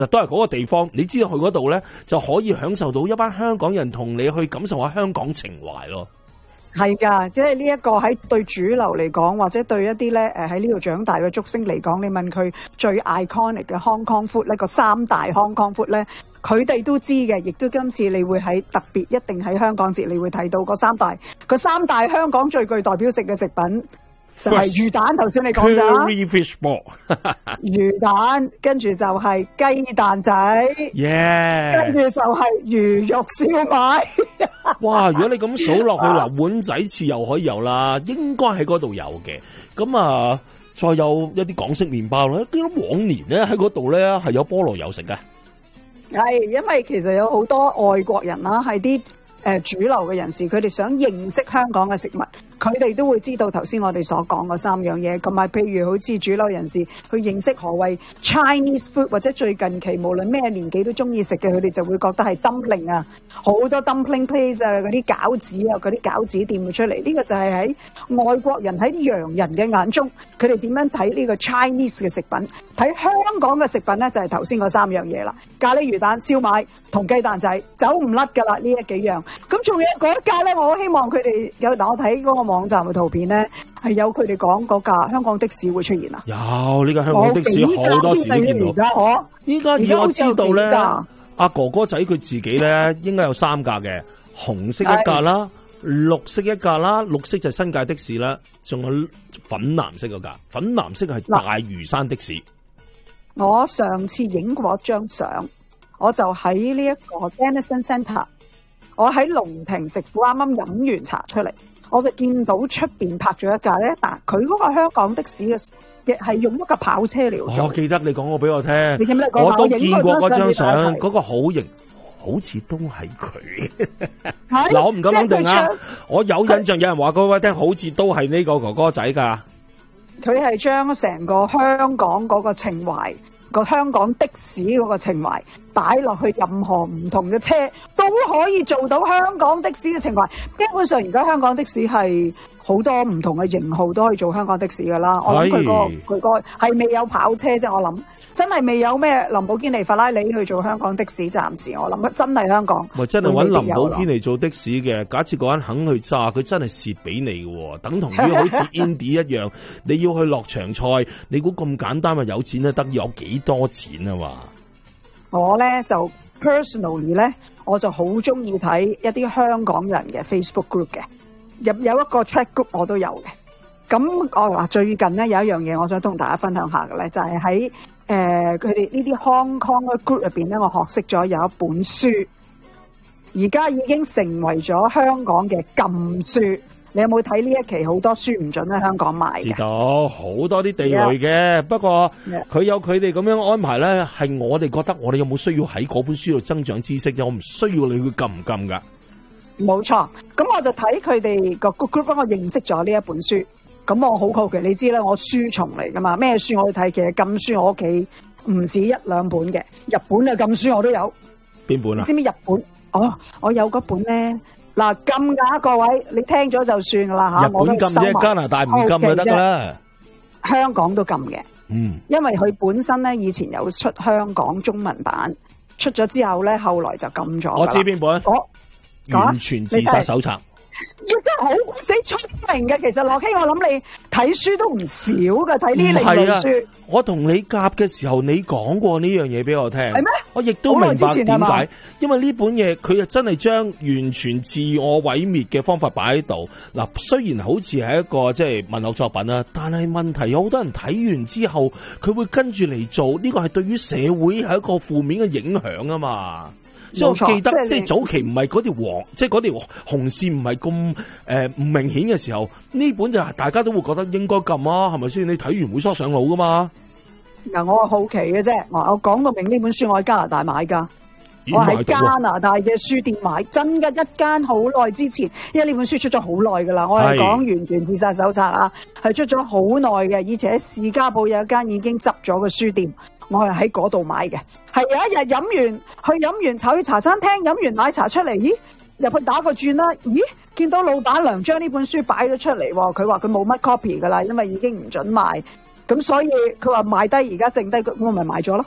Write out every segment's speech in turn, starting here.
都係嗰個地方，你知道去嗰度咧就可以享受到一班香港人同你去感受下香港情懷咯。 係㗎，即係呢一個喺對主流嚟講，或者對一啲咧喺呢度長大嘅竹升嚟講，你問佢最 iconic 嘅 Hong Kong food 咧，個三大 Hong Kong food 咧，佢哋都知嘅，亦都今次你會喺特別一定喺香港節，你會睇到嗰三大香港最具代表性嘅食品。就係魚蛋，頭先你講咗 Curry fish ball 魚蛋，跟住就係雞蛋仔，跟住就係魚肉燒賣。 哇！如果你咁數落去嗱，碗仔翅又可以有啦，應該喺嗰度有嘅。咁啊，再有一啲港式麵包啦。見到往年咧喺嗰度咧係有菠蘿油食嘅。 係，因為其實有好多外國人啦，係啲主流嘅人士，佢哋想認識香港嘅食物，佢哋都會知道頭先我哋所講嗰三樣嘢，同埋譬如好似主流人士去認識何謂 Chinese food， 或者最近期無論咩年紀都中意食嘅，佢哋就會覺得係 dumpling 啊，好多 dumpling place 啊，嗰啲餃子啊，嗰啲餃子店會出嚟。呢個就係喺外國人喺洋人嘅眼中，佢哋點樣睇呢個 Chinese 嘅食品？睇香港嘅食品咧，就係頭先嗰三樣嘢啦，咖喱魚蛋、燒賣同雞蛋仔，走唔甩㗎啦呢一幾樣。咁仲有嗰一架咧，我好希望佢哋有，但我睇嗰個網站嘅圖片咧，係有佢哋講嗰架香港的士會出現啊！ 有呢個香港的士好多時都見到。依家而我知道咧，阿哥哥仔佢自己咧應該有三架嘅，紅色一架啦，綠色一架啦，綠色就係新界的士啦，仲有粉藍色嗰架，粉藍色係大嶼山的士。 我上次影過一張相，我就喺呢一個 Denison Centre。我喺龍庭食府啱啱飲完茶出嚟，我就見到出邊泊咗一架咧。嗱，佢嗰個香港的士嘅係用一架跑車嚟做。我記得你講過俾我聽， 我都見過嗰張相，嗰個好型，好似都係佢。嗱，我唔敢肯定啊，我有印象有人話過俾我聽，好似都係呢個哥哥仔㗎。 佢係將成個香港嗰個情懷，個香港的士嗰個情懷擺落去任何唔同嘅車都可以做到香港的士嘅情懷。基本上而家香港的士係好多唔同嘅型號都可以做香港的士噶啦。我諗佢個係未有跑車啫，我諗真係未有咩林寶堅尼法拉利去做香港的士，暫時我諗真係香港。 咪真係揾林寶堅尼做的士嘅，假設嗰人肯去揸，佢真係蝕俾你嘅，等同於好似 Indy 一樣，你要去落場賽，你估咁簡單咪有錢都得？有幾多錢啊嘛？ 我咧就 personally 咧，我就好中意睇一啲香港人嘅 Facebook group 嘅，有一個 chat group 我都有嘅。咁我話最近咧有一樣嘢我想同大家分享下嘅咧，就係喺佢哋呢啲 Hong Kong 嘅 group 入邊咧，我學識咗有一本書，而家已經成為咗香港嘅禁書。你有冇睇呢一期好多書唔準喺香港賣嘅？知道好多啲地雷嘅，不過佢有佢哋咁樣安排咧，係我哋覺得我哋有冇需要喺嗰本書度增長知識？我唔需要你去禁唔禁噶。冇錯，咁我就睇佢哋個 group 幫我認識咗呢一本書。咁我好好奇，你知啦，我書蟲嚟噶嘛？咩書我都睇，其實禁書我屋企唔止一兩本嘅，日本嘅禁書我都有。邊本啊？你知唔知日本？哦，我有嗰本咧。嗱，禁噶各位，你聽咗就算噶啦吓。日本禁啫，加拿大唔禁就得噶啦。香港都禁嘅，因為佢本身咧以前有出香港中文版，出咗之後咧，後來就禁咗。我知邊本？完全自殺手冊。真係好鬼死聰明嘅，其實樂希，我諗你睇書都唔少噶，睇呢類類書。我同你夾嘅時候，你講過呢樣嘢俾我聽，係咩？我亦都明白點解，因為呢本嘢佢又真係將完全自我毀滅嘅方法擺喺度。嗱，雖然好似係一個即係文學作品啦，但係問題有好多人睇完之後，佢會跟住嚟做，呢個係對於社會係一個負面嘅影響啊嘛。所以我記得，即係早期唔係嗰條黃，即係嗰條紅線唔係咁唔明顯嘅時候，呢本就係大家都會覺得應該禁啊，係咪先？你睇完會疏上腦噶嘛？嗱，我係好奇嘅啫，我講到明呢本書我喺加拿大買噶，我喺加拿大嘅書店買，真嘅一間好耐之前，因為呢本書出咗好耐噶啦，我係講完全自殺手冊啊，係出咗好耐嘅，以前喺士嘉堡有一間已經執咗嘅書店。我係喺嗰度買嘅，係有一日飲完茶去茶餐廳，飲完奶茶出嚟，咦，入去打個轉啦，咦，見到老闆娘將呢本書擺咗出嚟，佢話佢冇乜 copy 噶啦，因為已經唔准賣，咁所以佢話賣低，而家剩低，我咪買咗咯。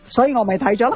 所以我咪睇咗咯。